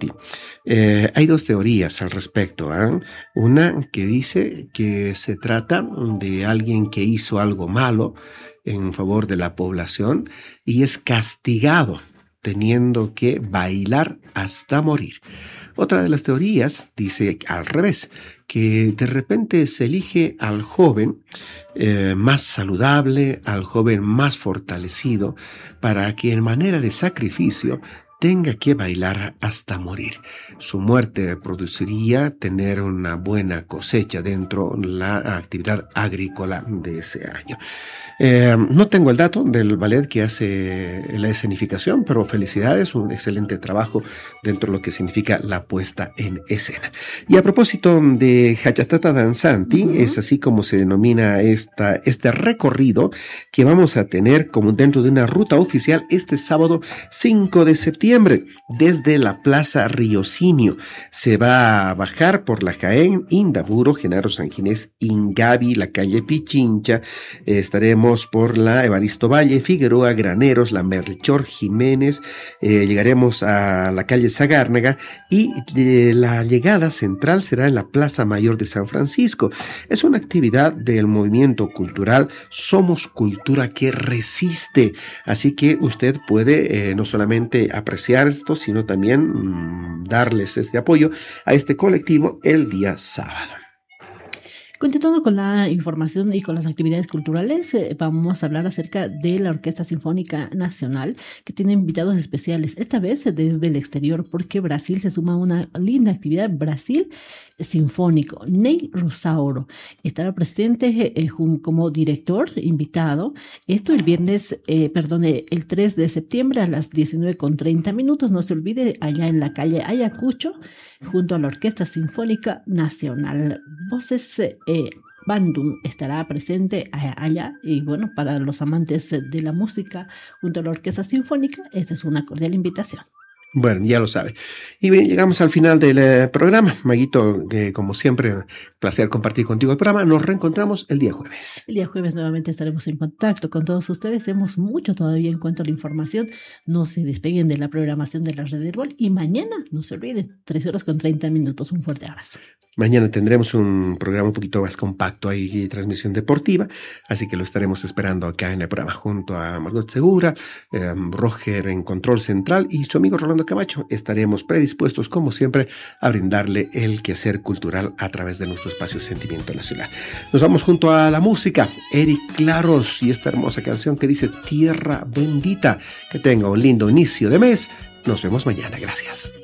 Danzanti. Hay dos teorías al respecto, ¿eh? Una que dice que se trata de alguien que hizo algo malo en favor de la población y es castigado teniendo que bailar hasta morir. Otra de las teorías dice al revés, que de repente se elige al joven más saludable, al joven más fortalecido, para que en manera de sacrificio tenga que bailar hasta morir. Su muerte produciría tener una buena cosecha dentro de la actividad agrícola de ese año. No tengo el dato del ballet que hace la escenificación, pero felicidades, un excelente trabajo dentro de lo que significa la puesta en escena. Y a propósito de Hachatata Danzanti, es así como se denomina este recorrido que vamos a tener como dentro de una ruta oficial este sábado 5 de septiembre, desde la Plaza Riocinio. Se va a bajar por la Jaén, Indaburo, Genaro San Ginés, Ingavi, la calle Pichincha, estaremos por la Evaristo Valle, Figueroa, Graneros, la Melchor Jiménez, llegaremos a la calle Sagárnaga y la llegada central será en la Plaza Mayor de San Francisco. Es una actividad del movimiento cultural Somos Cultura que Resiste, así que usted puede no solamente apreciar esto, sino también darles este apoyo a este colectivo el día sábado. Continuando con la información y con las actividades culturales, vamos a hablar acerca de la Orquesta Sinfónica Nacional, que tiene invitados especiales, esta vez desde el exterior, porque Brasil se suma a una linda actividad, Brasil Sinfónico. Ney Rosauro estará presente como director invitado. Esto el el 3 de septiembre a las 19:30. No se olvide, allá en la calle Ayacucho, junto a la Orquesta Sinfónica Nacional. Voces Bandung estará presente allá, y bueno, para los amantes de la música junto a la Orquesta Sinfónica, esta es una cordial invitación. Bueno, ya lo sabe. Y bien, llegamos al final del programa. Maguito, como siempre, placer compartir contigo el programa. Nos reencontramos el día jueves. El día jueves nuevamente estaremos en contacto con todos ustedes. Hemos mucho todavía en cuanto a la información. No se despeguen de la programación de la Red Herbol. Y mañana, no se olviden, 3:30. Un fuerte abrazo. Mañana tendremos un programa un poquito más compacto, hay transmisión deportiva, así que lo estaremos esperando acá en el programa junto a Margot Segura, Roger en Control Central y su amigo Rolando Camacho. Estaremos predispuestos, como siempre, a brindarle el quehacer cultural a través de nuestro espacio Sentimiento Nacional. Nos vamos junto a la música, Eric Claros y esta hermosa canción que dice Tierra Bendita. Que tenga un lindo inicio de mes. Nos vemos mañana. Gracias.